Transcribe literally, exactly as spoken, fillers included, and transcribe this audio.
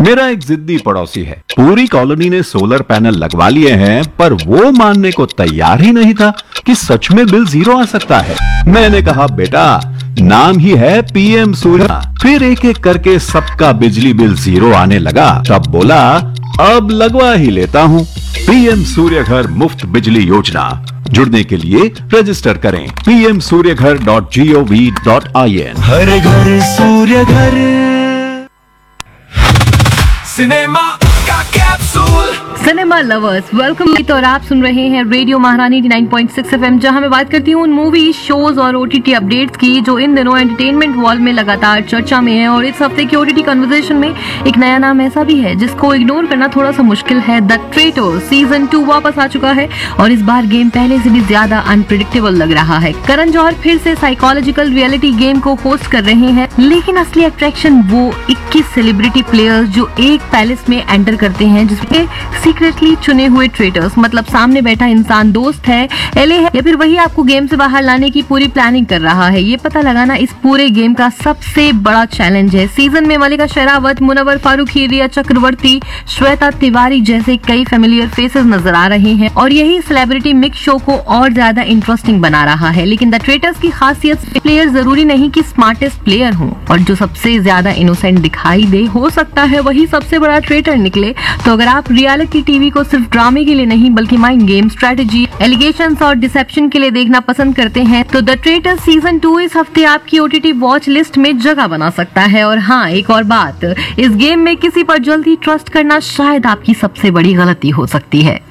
मेरा एक जिद्दी पड़ोसी है, पूरी कॉलोनी ने सोलर पैनल लगवा लिए हैं, पर वो मानने को तैयार ही नहीं था कि सच में बिल जीरो आ सकता है। मैंने कहा बेटा, नाम ही है पीएम सूर्य। फिर एक एक करके सबका बिजली बिल जीरो आने लगा। तब बोला अब लगवा ही लेता हूँ। पीएम सूर्य घर मुफ्त बिजली योजना। जुड़ने के लिए रजिस्टर करें पी एम सूर्य घर dot G O V dot I N. हर घर सूर्य घर। सिनेमा का कैप्सूल। सिनेमा लवर्स वेलकम और आप सुन रहे हैं रेडियो महारानी ninety nine point six FM, जहां मैं बात करती हूं उन मूवी, शोज और ओटीटी अपडेट्स की जो इन दिनों एंटरटेनमेंट वॉल में लगातार चर्चा में है। और इस हफ्ते की ओटीटी कन्वर्सेशन में एक नया नाम ऐसा भी है जिसको इग्नोर करना थोड़ा सा मुश्किल है। द ट्रेटर सीजन टू वापस आ चुका है और इस बार गेम पहले से भी ज्यादा अनप्रिडिक्टेबल लग रहा है। करण जौहर फिर से साइकोलॉजिकल रियलिटी गेम को होस्ट कर रहे हैं, लेकिन असली अट्रैक्शन वो इक्कीस सेलिब्रिटी प्लेयर्स जो एक पैलेस में एंटर करते हैं, जिसमें सीक्रेटली चुने हुए ट्रेटर्स, मतलब सामने बैठा इंसान दोस्त है, एले है या फिर वही आपको गेम से बाहर लाने की पूरी प्लानिंग कर रहा है। ये पता लगाना इस पूरे गेम का सबसे बड़ा चैलेंज है। सीजन में मलिका शेरावत, मुनव्वर फारूकी, रिया चक्रवर्ती, श्वेता तिवारी जैसे कई फेमिलियर फेसेस नजर आ रहे हैं और यही सेलिब्रिटी मिक्स शो को और ज्यादा इंटरेस्टिंग बना रहा है। लेकिन द ट्रेटर्स की खासियत प्लेयर जरूरी नहीं कि स्मार्टेस्ट प्लेयर हो, और जो सबसे ज्यादा इनोसेंट दिखाई दे हो सकता है वही सबसे बड़ा ट्रेटर निकले। तो अगर आप रियलिटी टीवी को सिर्फ ड्रामे के लिए नहीं बल्कि माइंड गेम, स्ट्रेटेजी, एलिगेशंस और डिसेप्शन के लिए देखना पसंद करते हैं तो द ट्रेटर सीजन टू इस हफ्ते आपकी ओटीटी वॉच लिस्ट में जगह बना सकता है। और हाँ, एक और बात, इस गेम में किसी पर जल्दी ट्रस्ट करना शायद आपकी सबसे बड़ी गलती हो सकती है।